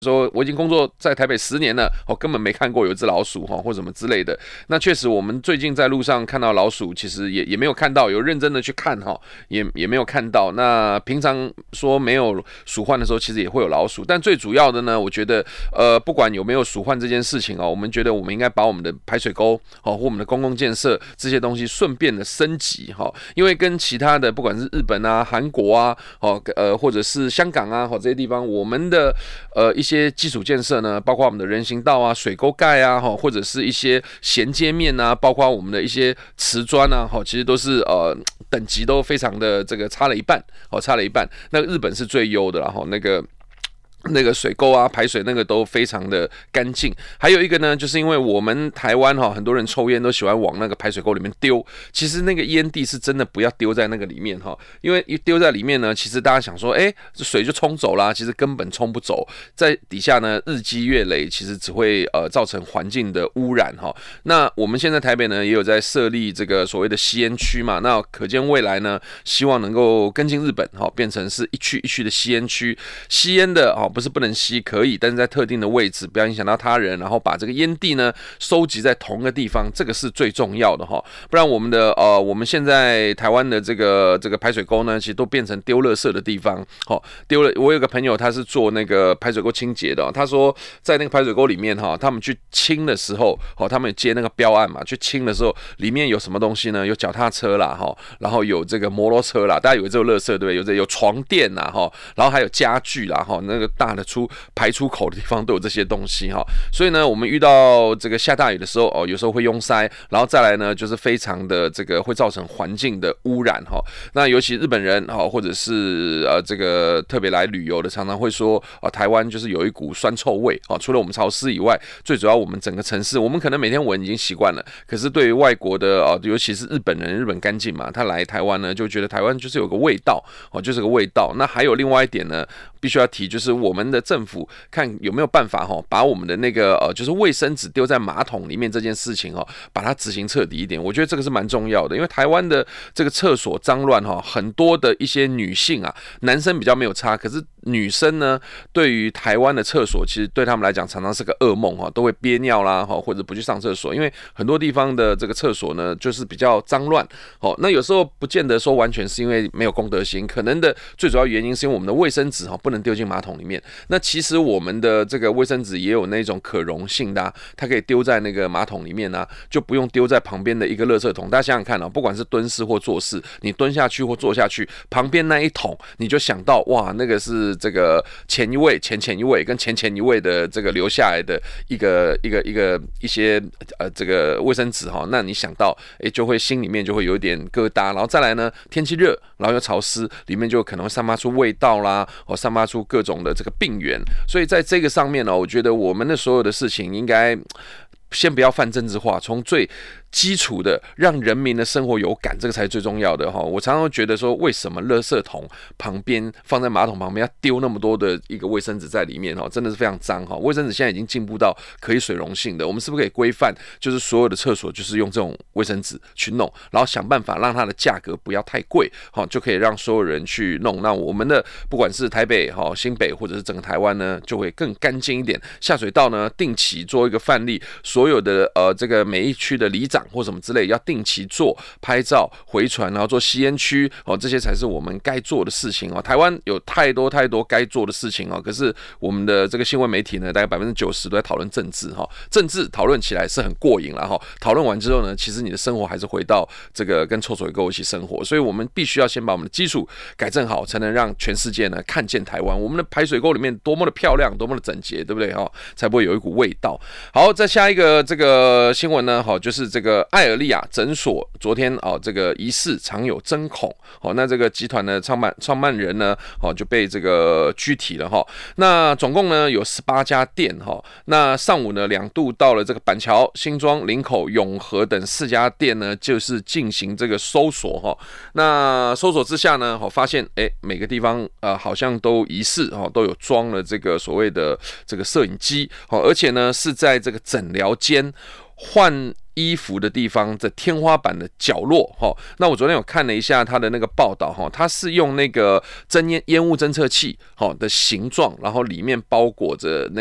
说我已经工作在台北10年了，根本没看过有一只老鼠或什么之类的。那确实，我们最近在路上看到老鼠，其实也没有看到，有认真的去看也没有看到。那平常说没有鼠患的时候，其实也会有老鼠。但最主要的呢，我觉得不管有没有鼠患这件事情我们觉得我们应该把我们的排水沟或我们的公共建设这些东西顺便的升级因为跟其他的不管是日本啊、韩国啊或者是香港啊这些地方，我们的一些基础建设呢，包括我们的人行道啊、水沟盖啊或者是一些衔接面啊，包括我们的一些瓷砖啊其实都是等级都非常的这个差了一半差了一半。那日本是最优的啦那个水沟啊、排水那个都非常的干净。还有一个呢，就是因为我们台湾很多人抽烟都喜欢往那个排水沟里面丢，其实那个烟蒂是真的不要丢在那个里面因为一丢在里面呢，其实大家想说，这水就冲走啦，其实根本冲不走，在底下呢日积月累，其实只会造成环境的污染那我们现在台北呢也有在设立这个所谓的吸烟区嘛，那可见未来呢，希望能够跟进日本变成是一区一区的吸烟区，吸烟的不是不能吸，可以，但是在特定的位置，不要影响到他人，然后把这个烟蒂呢收集在同一个地方，这个是最重要的不然我们现在台湾的这个排水沟呢，其实都变成丢垃圾的地方丢了。我有个朋友他是做那个排水沟清洁的他说在那个排水沟里面他们去清的时候他们接那个标案嘛，去清的时候里面有什么东西呢？有脚踏车啦然后有这个摩托车啦，大家以为这有垃圾对不对？有床垫啦然后还有家具啦那个大的排出口的地方都有这些东西所以呢，我们遇到这个下大雨的时候有时候会拥塞，然后再来呢，就是非常的这个会造成环境的污染那尤其日本人或者是这个特别来旅游的，常常会说台湾就是有一股酸臭味除了我们潮湿以外，最主要我们整个城市，我们可能每天闻已经习惯了，可是对于外国的尤其是日本人，日本干净嘛，他来台湾呢就觉得台湾就是有个味道就是个味道。那还有另外一点呢，必须要提，就是我们的政府看有没有办法把我们的那个就是卫生纸丢在马桶里面这件事情把它执行彻底一点。我觉得这个是蛮重要的，因为台湾的这个厕所脏乱很多的一些女性男生比较没有差，可是女生呢，对于台湾的厕所，其实对他们来讲常常是个噩梦都会憋尿啦或者不去上厕所，因为很多地方的这个厕所呢就是比较脏乱那有时候不见得说完全是因为没有公德心，可能的最主要原因是因为我们的卫生纸不能丢进马桶里面。那其实我们的这个卫生纸也有那种可溶性的它可以丢在那个马桶里面就不用丢在旁边的一个垃圾桶。大家想想看不管是蹲式或坐式，你蹲下去或坐下去，旁边那一桶你就想到哇，那个是这个前一位、前一位跟前一位的这个留下来的一些这个卫生纸那你想到就会心里面就会有一点疙瘩。然后再来呢，天气热，然后又潮湿，里面就可能会散发出味道啦散发出各种的这个病源。所以在这个上面我觉得我们的所有的事情应该先不要泛政治化，从最基础的让人民的生活有感，这个才是最重要的我常常觉得说，为什么垃圾桶旁边放在马桶旁边要丢那么多的一个卫生纸在里面真的是非常脏卫生纸现在已经进步到可以水溶性的，我们是不是可以规范，就是所有的厕所就是用这种卫生纸去弄，然后想办法让它的价格不要太贵就可以让所有人去弄。那我们的不管是台北新北或者是整个台湾呢，就会更干净一点。下水道呢，定期做一个范例，所有的这个每一区的里长或什么之类要定期做拍照回传，然后做吸烟区这些才是我们该做的事情台湾有太多该做的事情可是我们的这个新闻媒体呢，大概90%都在讨论政治政治讨论起来是很过瘾啦讨论完之后呢，其实你的生活还是回到这个跟臭水沟一起生活。所以我们必须要先把我们的基础改正好，才能让全世界呢看见台湾我们的排水沟里面多么的漂亮，多么的整洁，对不对才不会有一股味道。好，再下一个这个新闻呢就是这个艾尔利亚诊所昨天这个疑似藏有针孔那这个集团的创办人呢就被这个拘提了那总共呢有18家店那上午呢2度到了这个板桥、新庄、林口、永和等4家店呢，就是进行这个搜索那搜索之下呢发现每个地方好像都疑似都有装了这个所谓的这个摄影机而且呢是在这个诊疗间换衣服的地方的天花板的角落哈。那我昨天有看了一下他的那个报道哈，它是用那个烟雾侦测器哈的形状，然后里面包裹着